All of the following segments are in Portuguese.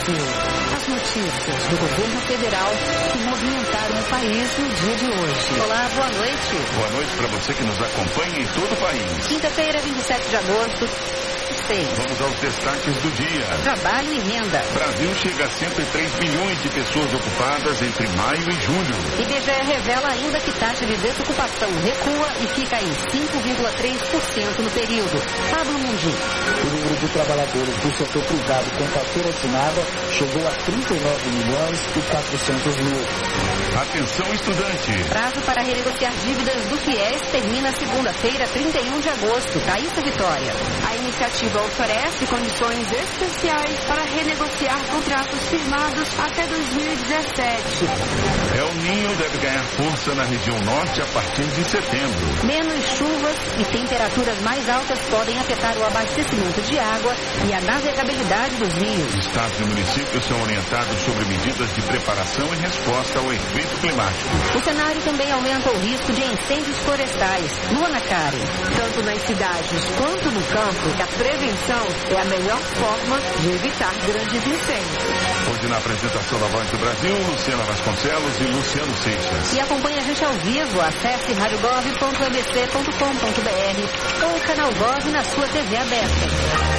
Brasil. As notícias do governo federal que movimentaram o país no dia de hoje. Olá, boa noite. Boa noite para você que nos acompanha em todo o país. Quinta-feira, 27 de agosto. Vamos aos destaques do dia. Trabalho e renda. Brasil chega a 103 milhões de pessoas ocupadas entre maio e julho. IBGE revela ainda que taxa de desocupação recua e fica em 5,3% no período. Pablo Mundim. O número de trabalhadores do setor privado com carteira assinada chegou a 39 milhões e 400 mil. Atenção, estudante. Prazo para renegociar dívidas do FIES termina segunda-feira, 31 de agosto. Thaísa Vitória. A iniciativa oferece condições especiais para renegociar contratos firmados até 2017. El Niño deve ganhar força na região norte a partir de setembro. Menos chuvas e temperaturas mais altas podem afetar o abastecimento de água e a navegabilidade dos rios. Estados e municípios são orientados sobre medidas de preparação e resposta ao efeito climático. O cenário também aumenta o risco de incêndios florestais. Luana Karen. Tanto nas cidades quanto no campo, a prevenção é a melhor forma de evitar grandes incêndios. Hoje na apresentação da Voz do Brasil, Luciana Vasconcelos e Luciano Seixas. E acompanhe a gente ao vivo, acesse radiogov.abc.com.br ou o canal Gov na sua TV aberta.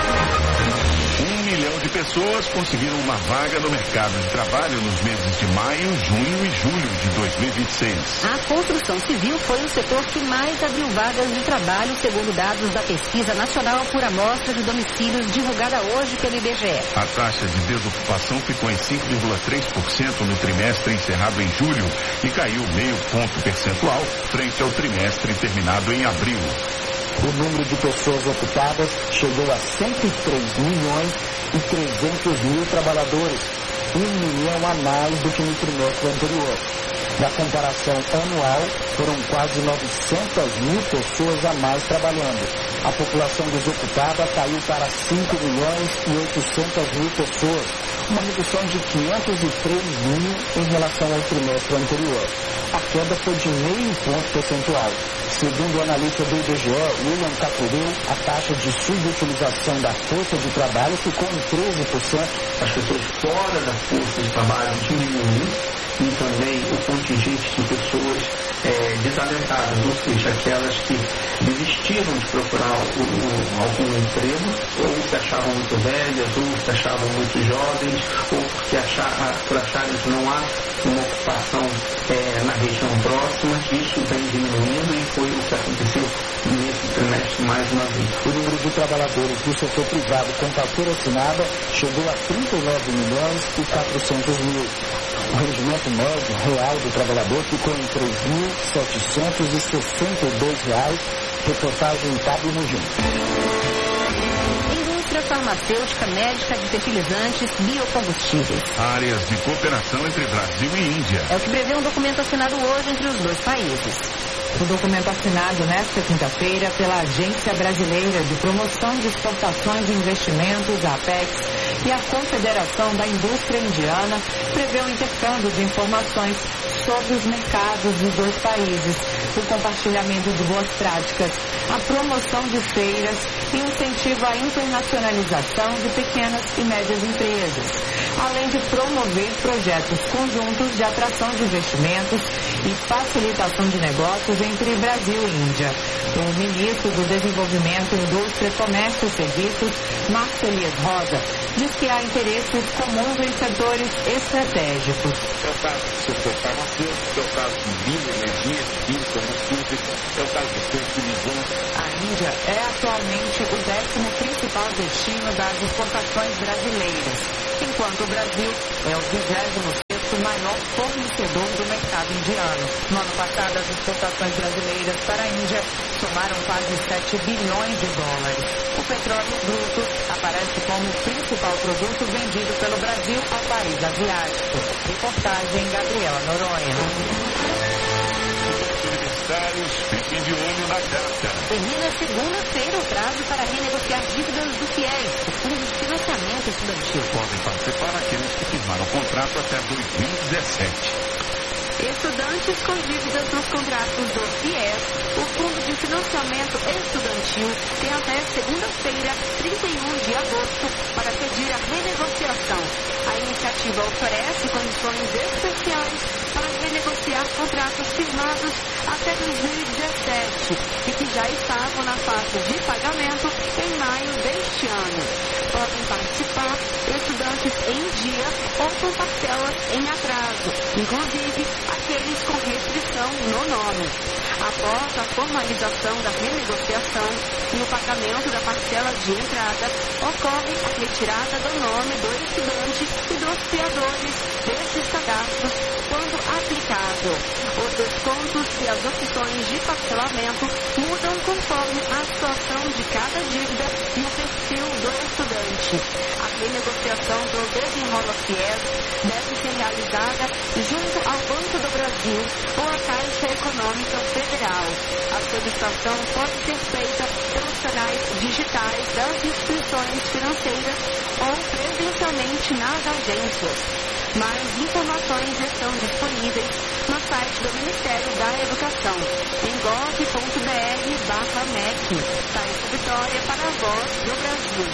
1 milhão de pessoas conseguiram uma vaga no mercado de trabalho nos meses de maio, junho e julho de 2026. A construção civil foi o setor que mais abriu vagas de trabalho, segundo dados da Pesquisa Nacional por Amostra de Domicílios, divulgada hoje pelo IBGE. A taxa de desocupação ficou em 5,3% no trimestre encerrado em julho e caiu meio ponto percentual frente ao trimestre terminado em abril. O número de pessoas ocupadas chegou a 103 milhões e 300 mil trabalhadores, 1 milhão a mais do que no trimestre anterior. Na comparação anual, foram quase 900 mil pessoas a mais trabalhando. A população desocupada caiu para 5 milhões e 800 mil pessoas, uma redução de 503 mil em relação ao trimestre anterior. A queda foi de meio ponto percentual. Segundo o analista do IBGE, William Capureu, a taxa de subutilização da força de trabalho ficou em 13%. As pessoas fora da força de trabalho diminuiu e também o contingente de pessoas desalentadas, ou seja, aquelas que desistiram de procurar algum emprego, ou se achavam muito velhas, ou se achavam muito jovens, ou porque por acharem que não há uma ocupação na região próxima. Isso vem diminuindo e foi o que aconteceu nesse trimestre mais uma vez. O número de trabalhadores do setor privado com carteira assinada chegou a 39 milhões e 400 mil. O rendimento médio real do trabalhador ficou em R$ 3.762, reportagem Pablo Mundim. Indústria farmacêutica, médica, de fertilizantes, biocombustíveis. Áreas de cooperação entre Brasil e Índia. É o que prevê um documento assinado hoje entre os dois países. O documento assinado nesta quinta-feira pela Agência Brasileira de Promoção de Exportações e Investimentos, a APEX, e a Confederação da Indústria Indiana prevê o intercâmbio de informações sobre os mercados dos dois países, o compartilhamento de boas práticas, a promoção de feiras e o incentivo à internacionalização de pequenas e médias empresas, além de promover projetos conjuntos de atração de investimentos e facilitação de negócios entre Brasil e Índia. O ministro do Desenvolvimento, Indústria, Comércio e Serviços, Márcio Elias Rosa, diz que há interesses comuns em setores estratégicos. É o caso do setor farmacêutico, é o caso de bioenergia, biocombustíveis, é o caso do fertilizante. A Índia é atualmente o 10º principal destino das exportações brasileiras, enquanto o Brasil é o 26º maior fornecedor do mercado indiano. No ano passado, as exportações brasileiras para a Índia somaram quase 7 bilhões de dólares. O petróleo bruto aparece como o principal produto vendido pelo Brasil ao país asiático. Reportagem Gabriela Noronha. Universitários, fiquem de olho na data. Termina segunda-feira o prazo para renegociar dívidas do FIES, o Fundo de Financiamento Estudantil. Podem participar aqueles que firmaram o contrato até 2017. Estudantes com dívidas nos contratos do FIES, o Fundo de financiamento estudantil tem até segunda-feira, 31 de agosto, para pedir a renegociação. A iniciativa oferece condições especiais para renegociar contratos firmados até 2017 e que já estavam na fase de pagamento em maio deste ano. Podem participar estudantes em dia ou com parcelas em atraso, inclusive aqueles com restrição no nome. Após a formalização da renegociação e o pagamento da parcela de entrada, ocorre a retirada do nome do estudante e dos fiadores desses cadastros quando aplicado. Os descontos e as opções de parcelamento mudam conforme a situação de cada dívida e o perfil do estudante. A renegociação do Desenrola Fies deve ser realizada junto ao Banco do Brasil ou à Caixa Econômica Federal. A solicitação pode ser feita pelos canais digitais das instituições financeiras ou presencialmente nas agências. Mais informações estão disponíveis no site do Ministério da Educação, em gov.br/MEC. Site Vitória para a Voz do Brasil.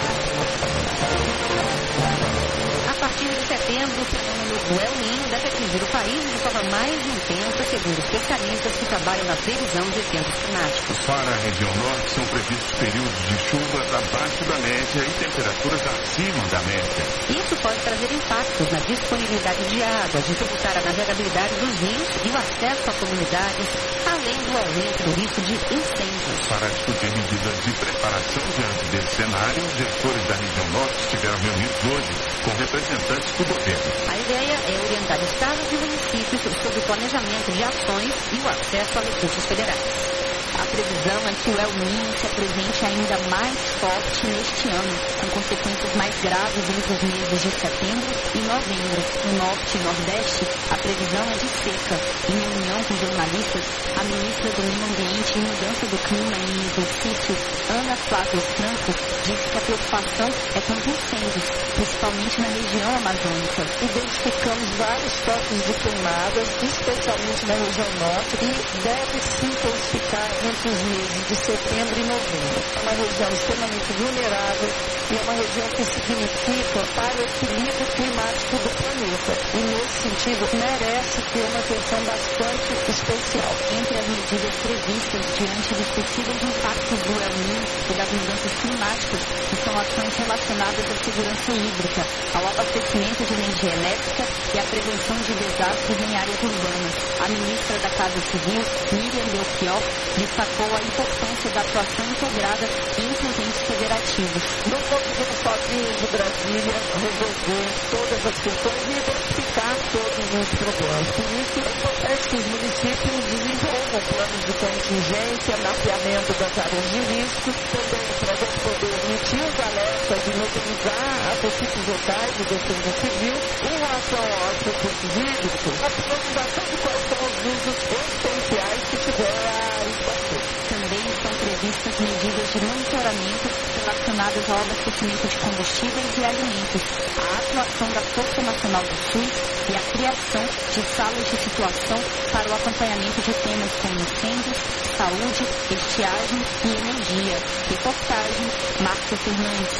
A partir de setembro, o fenômeno do El Niño deve atingir o país de forma mais intensa, segundo especialistas que trabalham na previsão de eventos climáticos. Para a região norte, são previstos períodos de chuvas abaixo da média e temperaturas acima da média. Isso pode trazer impactos na disponibilidade de água, dificultar a navegabilidade dos rios e o acesso a comunidades, além do aumento do risco de incêndios. Para discutir medidas de preparação diante desse cenário, os gestores da região norte estiveram reunidos hoje com representantes do governo. A ideia é orientar estados e municípios sobre o planejamento de ações e o acesso a recursos federais. A previsão é que o El Niño se apresente ainda mais forte neste ano, com consequências mais graves entre os meses de setembro e novembro. No norte e nordeste, a previsão é de seca. Em reunião com jornalistas, a ministra do Meio Ambiente e Mudança do Clima em exercício, Ana Flávia Franco, disse que a preocupação é com os incêndios, principalmente na região amazônica. Identificamos vários focos de queimadas, especialmente na região norte, e deve se intensificar entre os meses de setembro e novembro. É uma região extremamente vulnerável e é uma região que significa para o equilíbrio climático do planeta. E, nesse sentido, merece ter uma atenção bastante especial. Entre as medidas previstas diante dos possíveis impactos do El Niño e das mudanças climáticas, estão ações relacionadas à segurança hídrica, ao abastecimento de energia elétrica e à prevenção de desastres em áreas urbanas. A ministra da Casa Civil, Miriam Belchior, destacou a importância da atuação integrada entre os entes federativos. Não conseguimos sozinhos de Brasília resolver todas as questões e identificar todos os problemas. Por isso, é importante que os municípios desenvolvam planos de contingência, mapeamento das áreas de risco, também para a gente poder emitir os alertas e mobilizar as equipes locais de defesa civil em relação aos recursos hídricos, a priorização de quais são os usos essenciais que tiver a estação. Também estão previstas medidas de monitoramento relacionadas ao abastecimento de combustíveis e alimentos, a atuação da Força Nacional do SUS e a criação de salas de situação para o acompanhamento de temas como incêndios, saúde, estiagem e energia. Reportagem, Márcio Fernandes.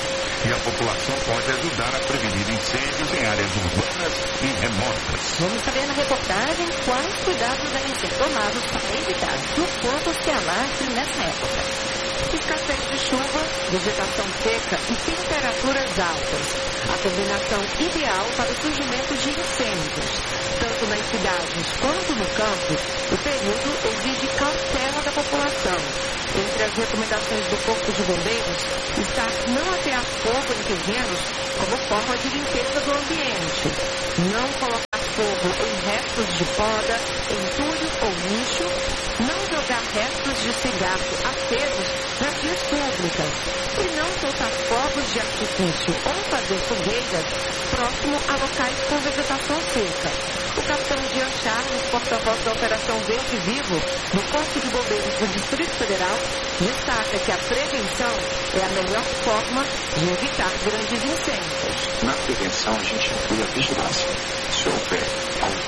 E a população pode ajudar a prevenir incêndios em áreas urbanas e remotas. Vamos saber na reportagem quais cuidados devem ser tomados para evitar que o fogo se alastre nessa época. Escassez de chuva, vegetação seca e temperaturas altas. A combinação ideal para o surgimento de incêndios. Tanto nas cidades quanto no campo, o período exige cautela da população. Entre as recomendações do Corpo de Bombeiros está não atear fogo em terrenos como forma de limpeza do ambiente, não colocar fogo em restos de poda, entulho ou lixo, não jogar restos de cigarro acesos nas vias públicas e não soltar fogos de artifício ou fazer fogueiras próximo a locais com vegetação seca. O capitão Jean Charles, porta-voz da Operação Verde Vivo do Corpo de Bombeiros do Distrito Federal, destaca que a prevenção é a melhor forma de evitar grandes incêndios. Na prevenção, a gente inclui a vigilância. Se houver alguém com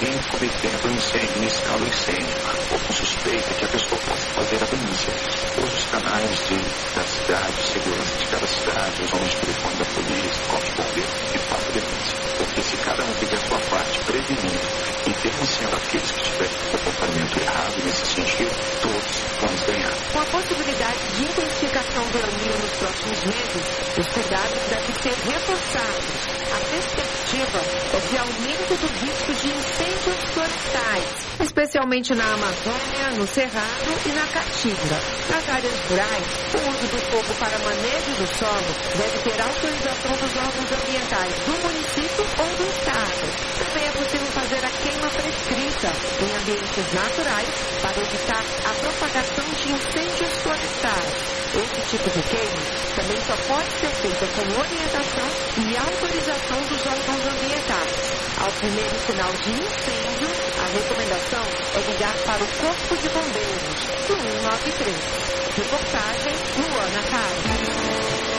comprometendo o incêndio, iniciando o incêndio, ou com suspeita que a pessoa possa fazer a denúncia. Use os canais da cidade, segurança de cada cidade, os números de telefone da polícia, corpo de bombeiros e faça a denúncia. Porque se cada um fizer a sua parte prevenindo e denunciando aqueles que tiverem comportamento errado nesse sentido, todos vamos ganhar. Com a possibilidade de intensificação do El Niño nos próximos meses, os cuidados devem ser reforçados. A perspectiva é de aumento do risco de incêndios florestais, especialmente na Amazônia, no Cerrado e na Caatinga. Nas áreas rurais, o uso do fogo para manejo do solo deve ter autorização dos órgãos ambientais do município ou do estado. Também é possível fazer a queima prescrita em ambientes naturais para evitar a propagação de incêndios florestais. Esse tipo de queima também só pode ser feita com orientação e autorização dos órgãos ambientais. Ao primeiro sinal de incêndio, a recomendação é ligar para o Corpo de Bombeiros, do 193. Reportagem Luana Caro.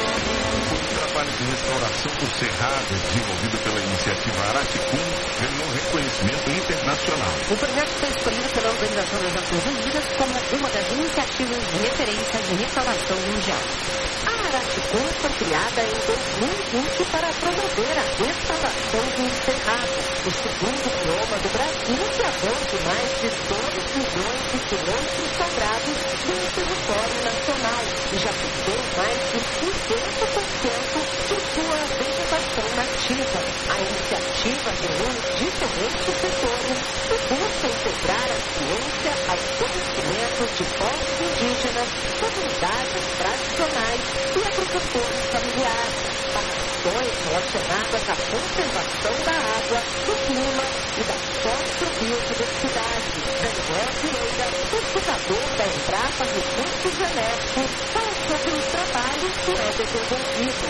O trabalho de restauração do Cerrado, desenvolvido pela iniciativa Araticum, ganhou reconhecimento internacional. O projeto foi escolhido pela Organização das Nações Unidas como uma das iniciativas de referência de restauração mundial. A Araticum foi criada em 2020 para promover a restauração do Cerrado, o segundo bioma do Brasil que abrange mais de 2 milhões de quilômetros quadrados do território nacional e já possui mais de 50% de sua vegetação nativa. A iniciativa reúne diferentes setores e busca integrar a ciência aos conhecimentos de povos indígenas, comunidades tradicionais e agricultores familiares, para ações relacionadas à conservação da água, do clima e da sociobiodiversidade. Daniel Vieira, pesquisador da Embrapa Recursos Genéticos, fala sobre o trabalho que é desenvolvido.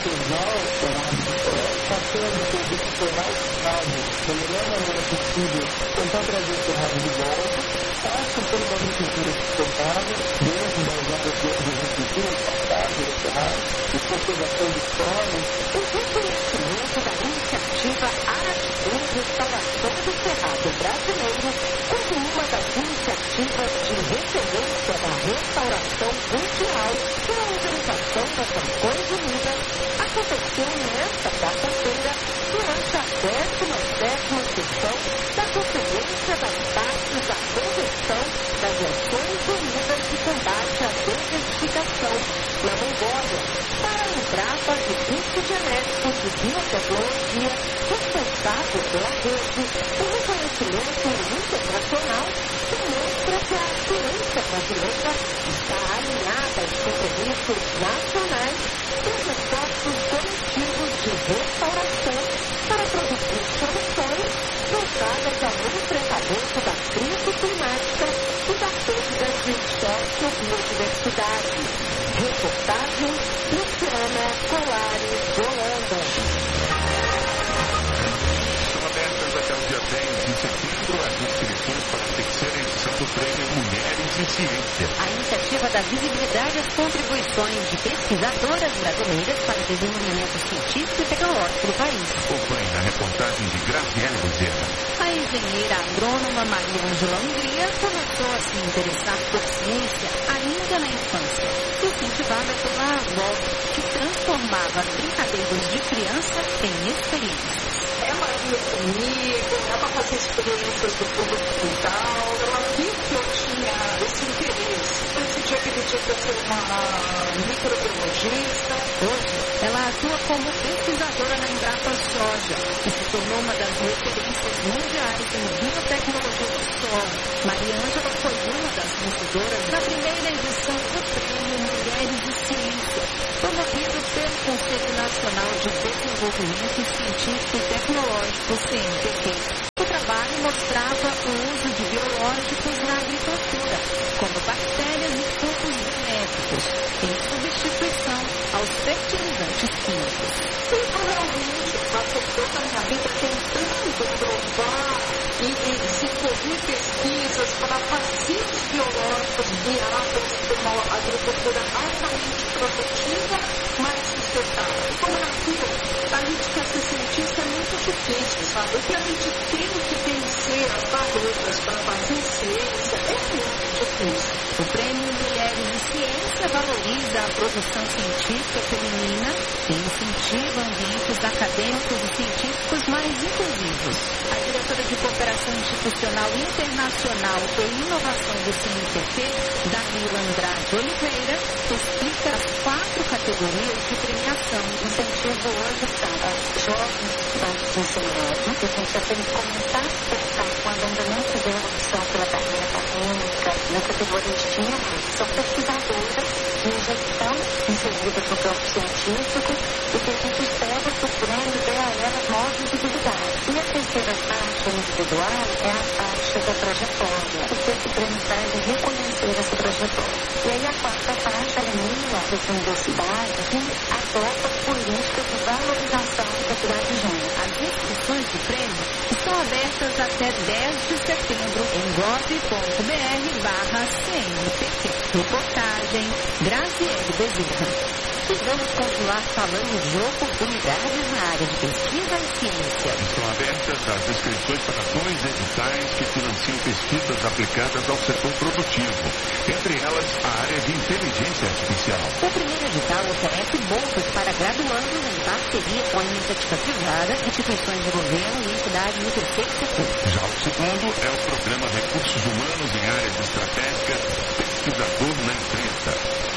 Está sendo serviço por mais rádio, da melhor maneira possível, tentar trazer o cerrado de volta, passa pela agricultura sustentável, dentro das áreas de agricultura sustentável do cerrado, de conservação de solos. O reconhecimento da iniciativa Araticum Restauração do Cerrado Brasileiro como uma das iniciativas de referência da restauração mundial pela Organização das Nações Unidas aconteceu nesta quarta-feira durante a 17ª sessão da Conferência das Partes da Convenção das Nações Unidas de Combate à Desertificação, na Mongólia, para a Embrapa Recursos Genéticos e Biotecnologia, responsável pela rede. O reconhecimento internacional demonstra que a ciência brasileira está alinhada aos compromissos nacionais e os esforços coletivos de restauração para produzir soluções voltadas ao enfrentamento da crise climática e da perda de sociobiodiversidade. Reportagem Luciana Colares, de Holanda. São abertas até o dia 10 de setembro as inscrições para a terceira edição do Prêmio Mulheres em Ciência. A iniciativa dá visibilidade às contribuições de pesquisadoras brasileiras para o desenvolvimento científico e tecnológico do país. Acompanhe na reportagem de Graziele Bezerra. A engenheira agrônoma Maria Ângela Hungria começou a se interessar por ciência ainda na infância, incentivada pela avó, que transformava brincadeiras de criança em experiências. Ela ia comigo, ela fazia experiências do fundo quintal, ela viu que eu tinha esse interesse. Decidia que ele tinha que ser uma microbiologista. Hoje, ela atua como pesquisadora na Embrapa Soja e se tornou uma das referências mundiais em biotecnologia do solo. Maria Ângela foi uma das vencedoras da primeira edição do Prêmio Mulheres de Ciência, promovido pelo Conselho Nacional de Desenvolvimento Científico e Tecnológico, CNPq. O trabalho mostrava o uso de biológicos na agricultura, como bactérias e fungos genéticos, em substituição aos fertilizantes químicos. E realmente afetou a minha vida tentando provar e desenvolver pesquisas para fazer os biológicos guiados por uma agricultura altamente produtiva, mais sustentável. No Brasil, a gente quer ser cientista é muito difícil, sabe? O que a gente tem que vencer, as outras para fazer ciência é muito difícil. O Prêmio Mulheres de Ciência valoriza a produção científica feminina e incentiva ambientes acadêmicos e científicos mais inclusivos. A diretora de Cooperação Institucional Internacional e Inovação do CNPq, Dalila Andrade Oliveira, explica as 4 categorias de premiação. O incentivo hoje está aos jovens estudantes de ensino médio, que a gente já tem que começar a pensar quando ainda não tiver opção pela carreira acadêmica, na categoria estímulo, são pesquisadoras que já estão inseridas no campo científico e que a gente espera que o prêmio dê a elas maior visibilidade. E a terceira faixa individual é a faixa da trajetória, porque esse prêmio vai reconhecer essa trajetória. E aí a quarta faixa elimina as universidades que adotam políticas de valorização da equidade de gênero. As inscrições de prêmio estão abertas até 10 de setembro em gov.br/CNPq. Reportagem Graziele Bezerra. E vamos continuar falando de oportunidades na área de pesquisa e ciência. Estão abertas as inscrições para 2 editais que financiam pesquisas aplicadas ao setor produtivo, entre elas a área de inteligência artificial. O primeiro edital oferece bolsas para graduandos em parceria com a iniciativa privada, instituições de governo e entidades do terceiro setor. Já o segundo é o programa Recursos Humanos em Áreas Estratégicas, Pesquisador na Empresa.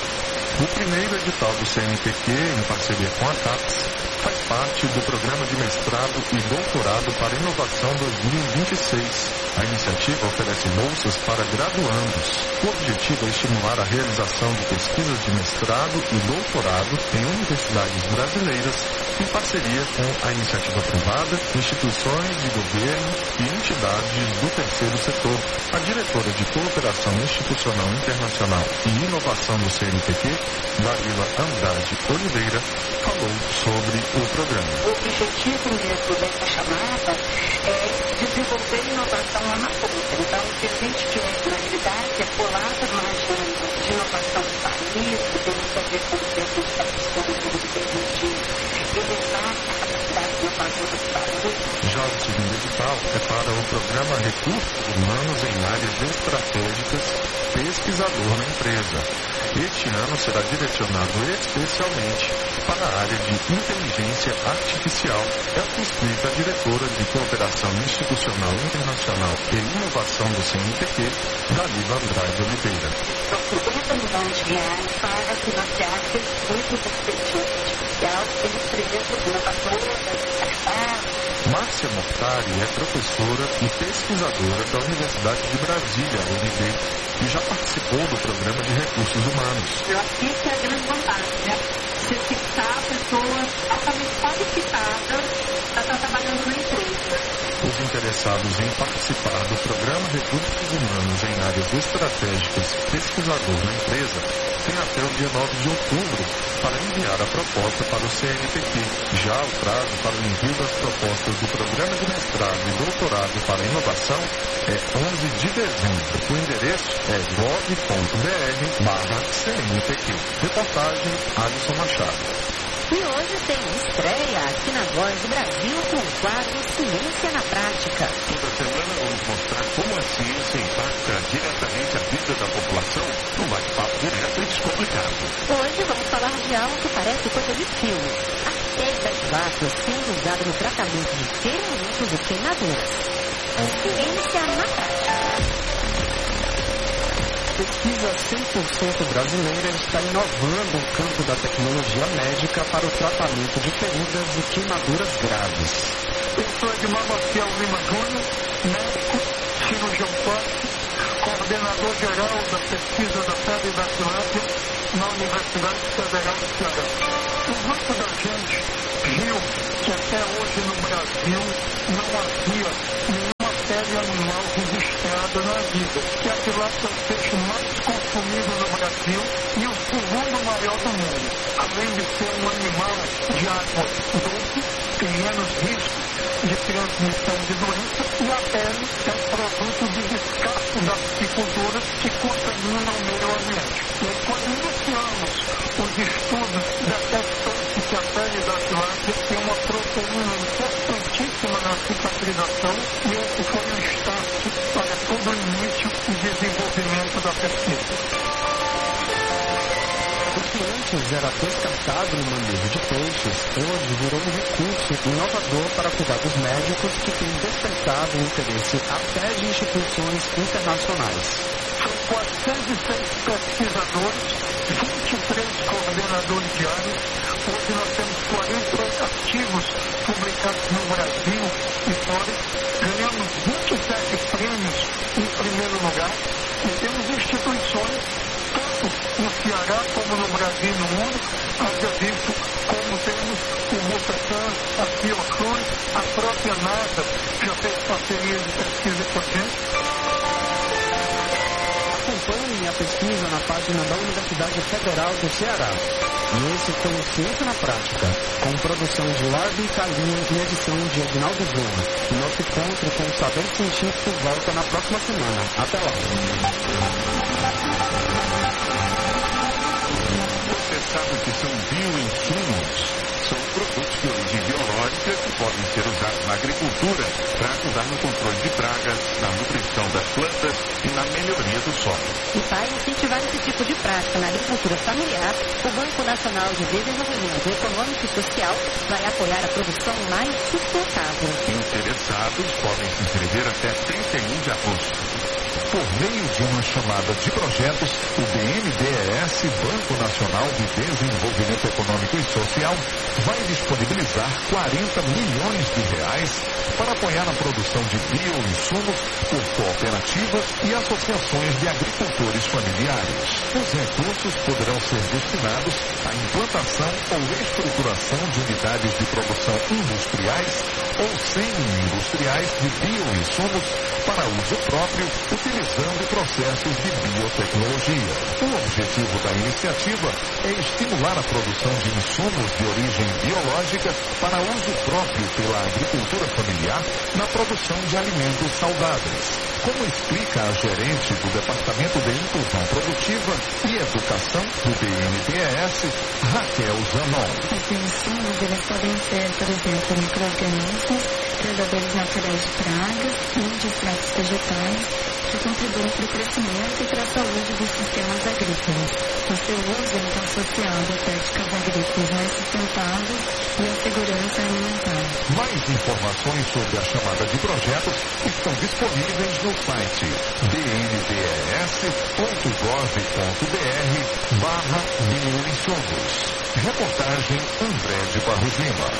O primeiro edital do CNPq, em parceria com a CAPES, faz parte do Programa de Mestrado e Doutorado para Inovação 2026. A iniciativa oferece bolsas para graduandos. O objetivo é estimular a realização de pesquisas de mestrado e doutorado em universidades brasileiras, em parceria com a iniciativa privada, instituições de governo e entidades do terceiro setor. A diretora de Cooperação Institucional Internacional e Inovação do CNPq, Dalila Andrade Oliveira, falou sobre o programa. O objetivo mesmo dessa chamada é desenvolver inovação lá na ponta. Então, o que a gente quer, na realidade, é colar uma agenda de inovação do país, que tem muito a ver com o que a gente está buscando de permitir elevar a capacidade de inovação do país. Já o segundo edital é para o programa Recursos Humanos em Áreas Estratégicas, Pesquisador na Empresa. Este ano será direcionado especialmente para a área de inteligência artificial, é o que explica a diretora de Cooperação Institucional Internacional e Inovação do CNPq, Dalila Andrade Oliveira. São 50 milhões de reais para financiar pesquisas de inteligência artificial em empresas inovadoras, startups. Márcia Mortari é professora e pesquisadora da Universidade de Brasília, UNB, e já participou do programa de recursos humanos. Eu acho que isso é a grande vantagem, né? Você fixar pessoas altamente qualificadas para estar trabalhando na empresa. Os interessados em participar do programa Recursos Humanos em Áreas Estratégicas Pesquisador na Empresa têm até o dia 9 de outubro para enviar a proposta para o CNPq. Já o prazo para o envio das propostas do Programa de Mestrado e Doutorado para Inovação é 11 de dezembro. O endereço é gov.br/CNPq. Reportagem Alisson Machado. E hoje tem estreia aqui na Voz do Brasil com o quadro Ciência na Prática. Toda semana vamos mostrar como a ciência impacta diretamente a vida da população num bate-papo direto e descomplicado. Hoje vamos falar de algo que parece coisa de filme. A pele das vacas sendo usada no tratamento de ferimentos e queimaduras. Ciência na Prática. A pesquisa 100% brasileira está inovando o campo da tecnologia médica para o tratamento de feridas e queimaduras graves. Eu sou Edmar Maciel Lima Júnior, médico, cirurgião plástico, coordenador geral da pesquisa da pele da Finlândia na Universidade Federal do Ceará. O grupo da gente viu que até hoje no Brasil não havia nenhuma pele animal registrada na vida, que a tilápia é o peixe mais consumido no Brasil e o segundo maior do mundo. Além de ser um animal de água doce, tem menos risco de transmissão de doença e a pele é produto de descarte da apicultura que contamina o meio ambiente. E aí, quando iniciamos os estudos detectando que a pele da tilápia tem uma proteína importantíssima na cicatrização, e esse foi o start pesquisa. O que antes era descartado no manejo de peixes, hoje virou um recurso inovador para cuidados médicos que tem despertado o interesse até de instituições internacionais. São 406 pesquisadores, 23 coordenadores de áreas. Hoje nós temos 40 artigos publicados no Brasil e fora. Ganhamos 27 prêmios em primeiro lugar e temos instituições tanto no Ceará como no Brasil e no mundo, haja visto como temos o Butantan, a Fiocruz, a própria NASA já fez parceria de pesquisa com a gente. Acompanhe a pesquisa na página da Universidade Federal do Ceará. E esse foi o Ciência na Prática, com produção de Larvin Calinha e edição de Edinaldo Júnior. E nosso encontro com o Saber Científico volta na próxima semana. Até lá! Você sabe o que são bioinsumos? São produtos de origem biológica que podem ser usados na agricultura para ajudar no controle de pragas, na nutrição das plantas e na melhoria do solo. E para incentivar esse tipo de prática na agricultura familiar, o Banco Nacional de Desenvolvimento Econômico e Social vai apoiar a produção mais sustentável. Interessados podem se inscrever até 31 de agosto. Por meio de uma chamada de projetos, o BNDES, Banco Nacional de Desenvolvimento Econômico e Social, vai disponibilizar 40 milhões de reais para apoiar a produção de bioinsumos por cooperativas e associações de agricultores familiares. Os recursos poderão ser destinados à implantação ou estruturação de unidades de produção industriais ou semi-industriais de bioinsumos para uso próprio, utilizando processos de biotecnologia. O objetivo da iniciativa é estimular a produção de insumos de origem biológica para uso próprio pela agricultura familiar na produção de alimentos saudáveis, como explica a gerente do Departamento de Inclusão Produtiva e Educação do BNDES, Raquel Zanon. Os insumos eles podem ser, por exemplo, micro-organismos, predadores naturais de pragas e de extratos vegetais que contribuem para o crescimento e para a saúde dos sistemas agrícolas. O seu uso está associado a práticas agrícolas mais sustentáveis e à segurança alimentar. Mais informações sobre a chamada de projetos estão disponíveis no site bnds.gov.br/bioinsumos. Reportagem André de Barros Lima.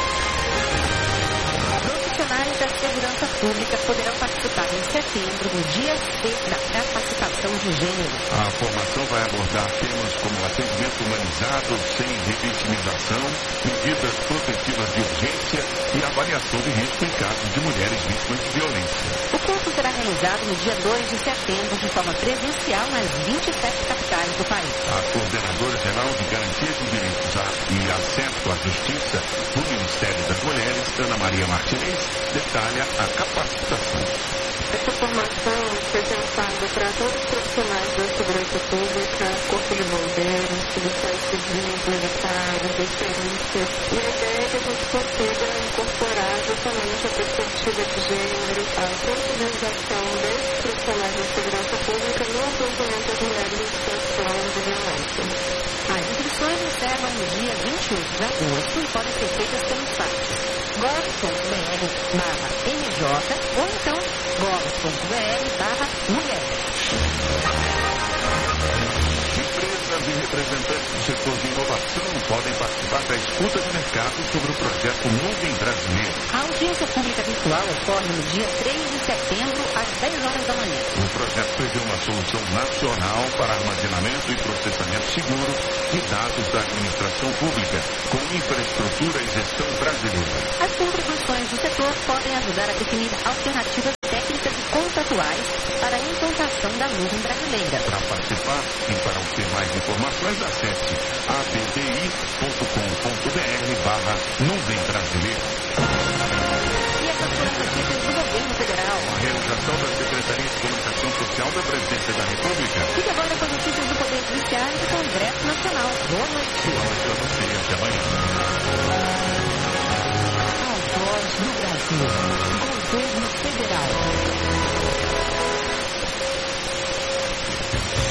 Profissionais da segurança pública poderão participar em setembro do Dia C da Capacitação de Gênero. A formação vai abordar temas como atendimento humanizado, sem revitimização, medidas protetivas de urgência e avaliação de risco em casos de mulheres vítimas de violência. O curso será realizado no dia 2 de setembro de forma presencial nas 27 capitais do país. A Coordenadora Geral de Garantia de Direitos e Acesso à Justiça do Ministério das Mulheres, Ana Maria Martinez, detalha a capacitação. Essa formação foi pensada para todos os profissionais da segurança pública, corpo de bombeiros, policiais civis, militares, de perícia. E a ideia é que a gente consiga incorporar justamente a perspectiva de gênero, a sensibilização desses profissionais da segurança pública no acompanhamento das mulheres em situação de violência. As inscrições encerram no dia 21 de agosto e podem ser feitas pelo site gov.br/MJ ou então gov.br/mulheres. Empresas e representantes do setor de inovação podem participar da escuta de mercado sobre o projeto Nuvem Brasileiro. A audiência pública virtual ocorre no dia 3 de setembro, às 10 horas da manhã. O projeto prevê uma solução nacional para armazenamento e processamento seguro de dados da administração pública, com infraestrutura e gestão brasileira. As contribuições do setor podem ajudar a definir alternativas técnicas e contratuais para a implantação da nuvem brasileira. Para participar e para obter mais informações, acesse abdi.com.br/nuvem brasileira. E essas foram notícias do governo federal. A realização da Secretaria de Comunicação Social da Presidência da República. Fique agora com as notícias do Poder Judiciário e do Congresso Nacional. Boa noite. Boa noite para você e até amanhã. A voz do Brasil. Governo Federal.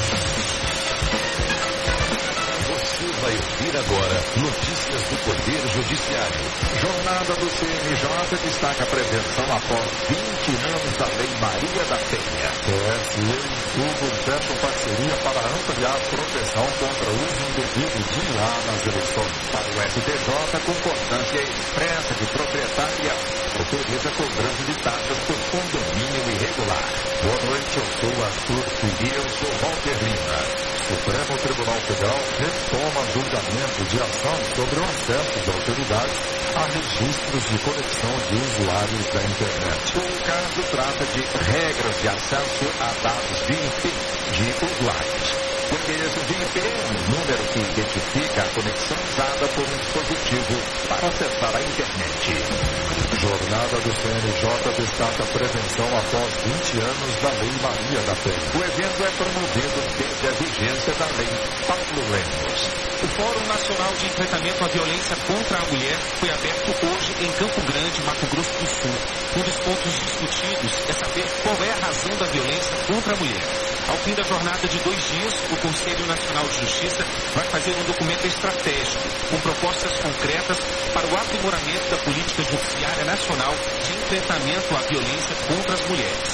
Notícias do Poder Judiciário. Jornada do CNJ destaca a prevenção após 20 anos da Lei Maria da Penha. TSE e Google fecham parceria para ampliar a proteção contra o uso indevido de IA nas eleições. Para o STJ, concordância expressa de proprietária autoriza a cobrança de taxas por condomínio irregular. Boa noite, eu sou Arthur E eu sou Walter Lima. Supremo Tribunal Federal retoma julgamento de ação sobre o acesso de autoridades a registros de conexão de usuários da internet. O caso trata de regras de acesso a dados de IP de usuários. O endereço de IP é um número que identifica a conexão usada por um dispositivo para acessar a internet. Jornada do CNJ destaca a prevenção após 20 anos da Lei Maria da Penha. O evento é promovido desde a vigência da Lei Paulo Lemos. O Fórum Nacional de Enfrentamento à Violência contra a Mulher foi aberto hoje em Campo Grande, Mato Grosso do Sul. Um dos pontos discutidos é saber qual é a razão da violência contra a mulher. Ao fim da jornada de 2 dias, o Conselho Nacional de Justiça vai fazer um documento estratégico com propostas concretas para o aprimoramento da política judiciária nacional de enfrentamento à violência contra as mulheres.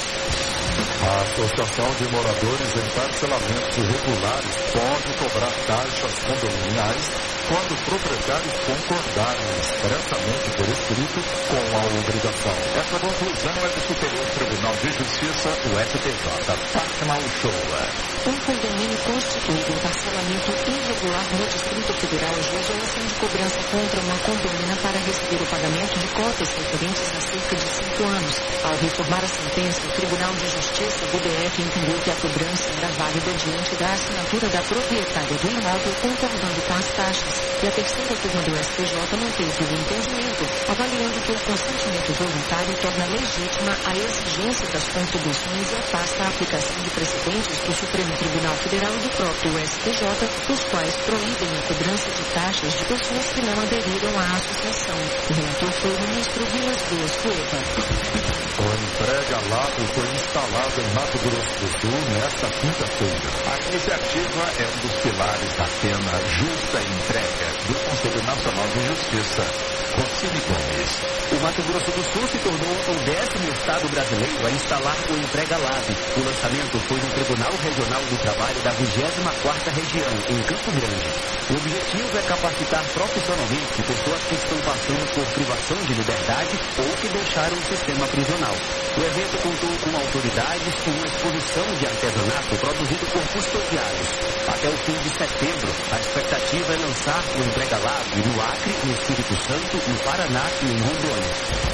A Associação de Moradores em Parcelamentos Irregulares pode cobrar taxas condominiais quando proprietários concordarem expressamente por escrito com a obrigação. Essa conclusão é do Superior Tribunal de Justiça, o STJ. Fátima Uchoa. Um condomínio constituído em parcelamento irregular no Distrito Federal ajuizou a ação de cobrança contra uma condomínio para receber o pagamento de cotas referentes a cerca de 5 anos. Ao reformar a sentença, o Tribunal de Justiça do DF entendeu que a cobrança era válida diante da assinatura da proprietária do imóvel concordando com as taxas. E a terceira turma do STJ manteve o entendimento, avaliando que o consentimento voluntário torna legítima a exigência das contribuições e afasta a aplicação de precedentes do Supremo Tribunal Federal e do próprio STJ, os quais proíbem a cobrança de taxas de pessoas que não aderiram à associação. O relator foi o ministro Vilas Boas Cueva. O Entrega Lab foi instalado em Mato Grosso do Sul nesta quinta-feira. A iniciativa é um dos pilares da pena justa e entrega do Conselho Nacional de Justiça. Rocine Gomes. O Mato Grosso do Sul se tornou o 10º estado brasileiro a instalar o Entrega Lab. O lançamento foi no Tribunal Regional do Trabalho da 24ª Região, em Campo Grande. O objetivo é capacitar profissionalmente pessoas que estão passando por privação de liberdade ou que deixaram o sistema prisional. O evento contou com autoridades com uma exposição de artesanato produzido por custodiários. Até o fim de setembro, a expectativa é lançar o Entrega Lab no Acre, no Espírito Santo, no Paraná e em Rondônia.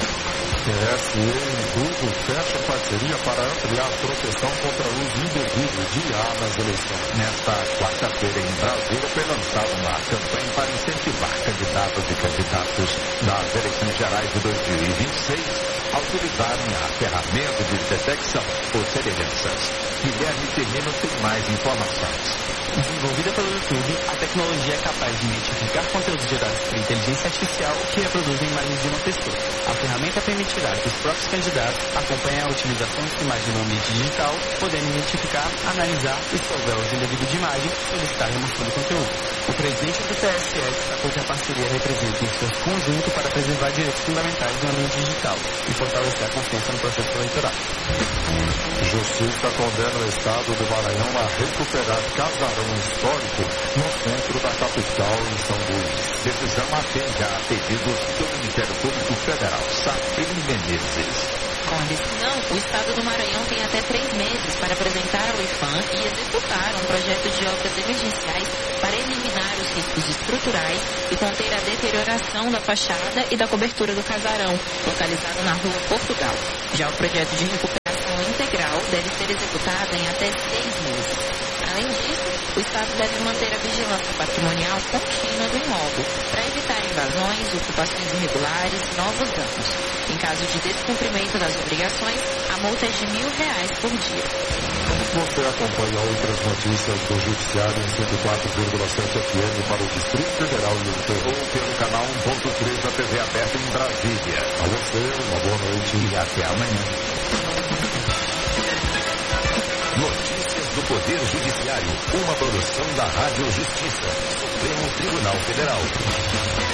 TSE e Google fecham parceria para ampliar a proteção contra o uso indevido de IA nas eleições. Nesta quarta-feira em Brasília foi lançada uma campanha para incentivar candidatos e candidatos das eleições gerais de 2026 a utilizarem a ferramenta de detecção por semelhanças. Guilherme Firmino tem mais informações. Desenvolvida pelo YouTube, a tecnologia é capaz de identificar conteúdos gerados por inteligência artificial que reproduzem imagens de uma pessoa. A ferramenta permitirá que os próprios candidatos acompanhem a utilização de imagem no ambiente digital, podendo identificar, analisar e, se houver uso indevido de imagem, solicitar a remoção do conteúdo. O presidente do TSE destacou que a parceria representa um esforço conjunto para preservar direitos fundamentais no ambiente digital e fortalecer a confiança no processo eleitoral. Justiça condena o Estado do Maranhão a recuperar casarão histórico no centro da capital, em São Luís. Decisão atende a pedidos do Ministério Público Federal, Sabrina Menezes. Com a decisão, o Estado do Maranhão tem até 3 meses para apresentar ao IPHAN e executar um projeto de obras emergenciais para eliminar os riscos estruturais e conter a deterioração da fachada e da cobertura do casarão, localizado na Rua Portugal. Já o projeto de recuperação integral deve ser executado em até 6 meses. Além disso, o Estado deve manter a vigilância patrimonial contínua do imóvel para evitar invasões, ocupações irregulares e novos danos. Em caso de descumprimento das obrigações, a multa é de R$1.000 por dia. Você acompanha outras notícias do Judiciário em 104,7 FM para o Distrito Federal e o interior pelo canal 1.3 da TV aberta em Brasília. A você, uma boa noite e até amanhã. Notícias do Poder Judiciário, uma produção da Rádio Justiça, Supremo Supremo Tribunal Federal.